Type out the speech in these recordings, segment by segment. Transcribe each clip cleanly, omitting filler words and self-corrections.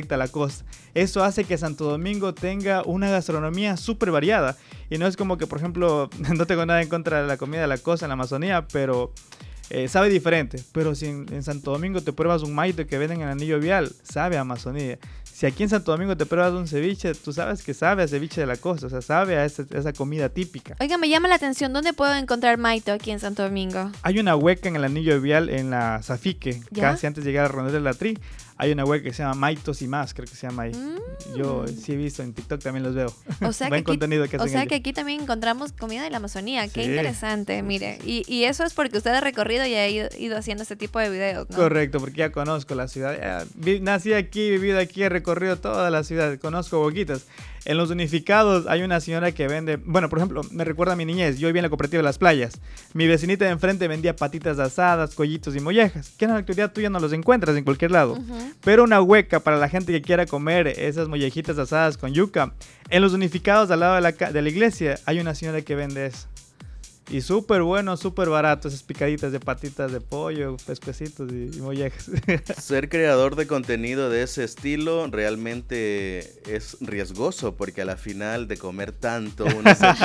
cerquita a la costa. Eso hace que Santo Domingo tenga una gastronomía súper variada. Y no es como que, por ejemplo, no tengo nada en contra de la comida de la costa en la Amazonía, pero sabe diferente. Pero si en Santo Domingo te pruebas un maito que venden en el Anillo Vial, sabe a Amazonía. Si aquí en Santo Domingo te pruebas un ceviche, tú sabes que sabe a ceviche de la costa, o sea, sabe a esa comida típica. Oiga, me llama la atención, ¿dónde puedo encontrar maito aquí en Santo Domingo? Hay una hueca en el Anillo Vial, en la Zafique, casi antes de llegar a Rondel de la Tri. Hay una web que se llama Maitos y Más, creo que se llama ahí. Yo sí he visto, en TikTok también los veo. O sea Buen contenido que hacen ellos. que aquí también encontramos comida de la Amazonía. Sí. Qué interesante, mire. Y eso es porque usted ha recorrido y ha ido haciendo este tipo de videos, ¿no? Correcto, porque ya conozco la ciudad. Nací aquí, vivido aquí, he recorrido toda la ciudad, conozco Boquitas. En los unificados hay una señora que vende, bueno, por ejemplo, me recuerda a mi niñez, yo vivía en la cooperativa de Las Playas. Mi vecinita de enfrente vendía patitas asadas, collitos y mollejas, que en la actualidad tú ya no los encuentras en cualquier lado. Pero una hueca para la gente que quiera comer esas mollejitas asadas con yuca. En los unificados al lado de la iglesia hay una señora que vende eso. Y súper bueno, súper barato, esas picaditas de patitas de pollo, pescuecitos y mollejas. Ser creador de contenido de ese estilo realmente es riesgoso, porque a la final de comer tanto uno se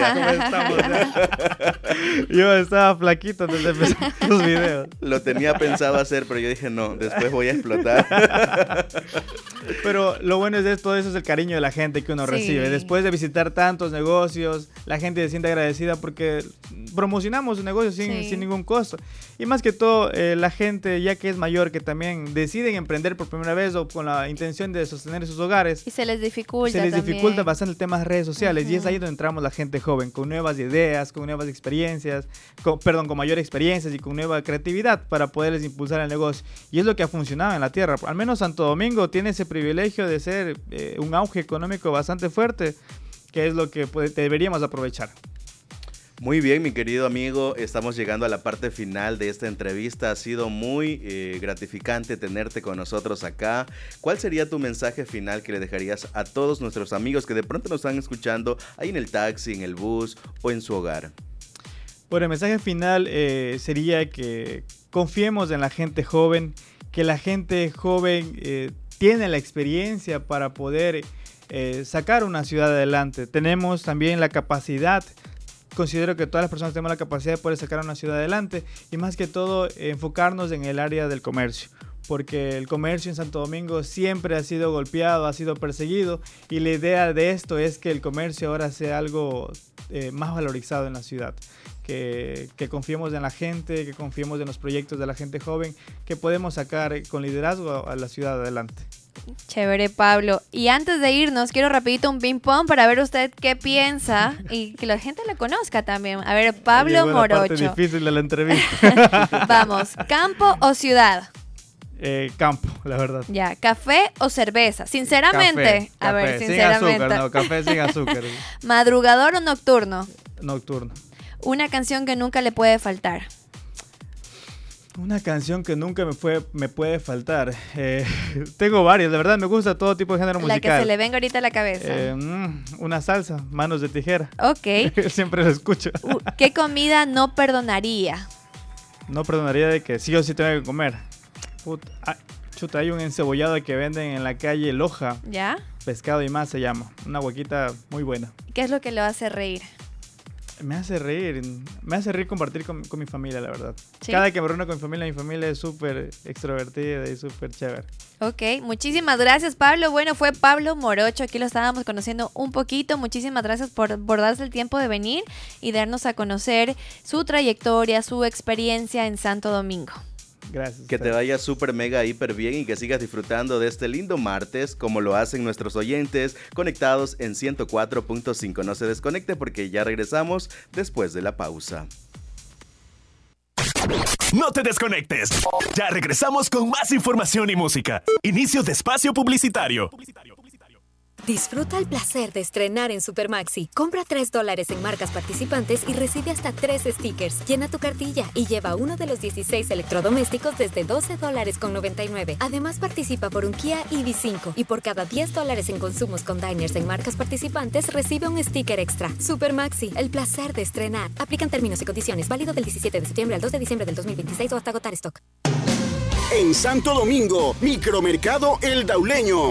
Yo estaba flaquito desde empezar los videos. Lo tenía pensado hacer, pero yo dije no, después voy a explotar. Pero lo bueno es de todo eso es el cariño de la gente que uno recibe. Después de visitar tantos negocios, la gente se siente agradecida porque promocionamos su negocio sin ningún costo. Y más que todo, la gente ya que es mayor, que también deciden emprender por primera vez o con la intención de sostener sus hogares. Y se les dificulta bastante el tema de redes sociales. Y es ahí donde entramos la gente joven, con nuevas ideas, con nuevas experiencias, con mayor experiencias y con nueva creatividad para poderles impulsar el negocio. Y es lo que ha funcionado en la tierra. Al menos Santo Domingo tiene ese privilegio de ser un auge económico bastante fuerte, que es lo que deberíamos aprovechar. Muy bien, mi querido amigo, estamos llegando a la parte final de esta entrevista. Ha sido muy gratificante tenerte con nosotros acá. ¿Cuál sería tu mensaje final que le dejarías a todos nuestros amigos que de pronto nos están escuchando ahí en el taxi, en el bus o en su hogar? Bueno, el mensaje final sería que confiemos en la gente joven, que la gente joven tiene la experiencia para poder sacar una ciudad adelante. Tenemos también la capacidad. Considero que todas las personas tenemos la capacidad de poder sacar una ciudad adelante y más que todo enfocarnos en el área del comercio, porque el comercio en Santo Domingo siempre ha sido golpeado, ha sido perseguido y la idea de esto es que el comercio ahora sea algo más valorizado en la ciudad, que confiemos en la gente, que confiemos en los proyectos de la gente joven, que podemos sacar con liderazgo a la ciudad adelante. Chévere, Pablo. Y antes de irnos, quiero rapidito un ping pong para ver usted qué piensa y que la gente lo conozca también. A ver, Pablo Morocho. La parte difícil de la entrevista. Vamos, ¿campo o ciudad? Campo, la verdad. Ya, ¿café o cerveza? Sinceramente. Café, ver, sinceramente. Sin azúcar, no, café sin azúcar. ¿Madrugador o nocturno? Nocturno. Una canción que nunca le puede faltar. Una canción que nunca me puede faltar. Tengo varias, de verdad, me gusta todo tipo de género musical. La que se le venga ahorita a la cabeza. Una salsa, Manos de Tijera. Ok. Siempre lo escucho. ¿Qué comida no perdonaría? No perdonaría de que sí o sí tengo que comer. Chuta, hay un encebollado que venden en la calle Loja. ¿Ya? Pescado y más se llama. Una huequita muy buena. ¿Qué es lo que lo hace reír? Me hace reír compartir con mi familia, la verdad. ¿Sí? Cada que me reúno con mi familia es súper extrovertida y súper chévere. Ok, muchísimas gracias, Pablo. Bueno, fue Pablo Morocho, aquí lo estábamos conociendo un poquito. Muchísimas gracias por darse el tiempo de venir y darnos a conocer su trayectoria, su experiencia en Santo Domingo. Gracias. Que te vaya súper mega hiper bien y que sigas disfrutando de este lindo martes como lo hacen nuestros oyentes conectados en 104.5. No se desconecte porque ya regresamos después de la pausa. No te desconectes. Ya regresamos con más información y música. Inicio de espacio publicitario. Disfruta el placer de estrenar en Supermaxi. Compra $3 en marcas participantes y recibe hasta 3 stickers. Llena tu cartilla y lleva uno de los 16 electrodomésticos desde $12.99. Además, participa por un Kia EV5 y por cada $10 en consumos con diners en marcas participantes, recibe un sticker extra. Supermaxi, el placer de estrenar. Aplican términos y condiciones. Válido del 17 de septiembre al 2 de diciembre del 2026 o hasta agotar stock. En Santo Domingo, Micromercado El Dauleño.